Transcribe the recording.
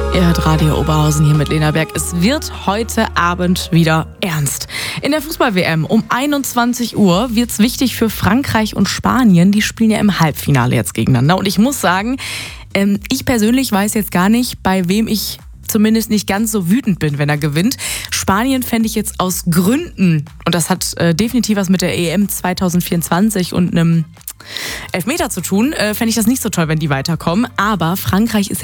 Ihr hört Radio Oberhausen hier mit Lena Berg. Es wird heute Abend wieder ernst. In der Fußball-WM um 21 Uhr wird es wichtig für Frankreich und Spanien. Die spielen ja im Halbfinale jetzt gegeneinander. Und ich muss sagen, ich persönlich weiß jetzt gar nicht, bei wem ich zumindest nicht ganz so wütend bin, wenn er gewinnt. Spanien fände ich jetzt aus Gründen, und das hat definitiv was mit der EM 2024 und einem Elfmeter zu tun, fände ich das nicht so toll, wenn die weiterkommen. Aber Frankreich ist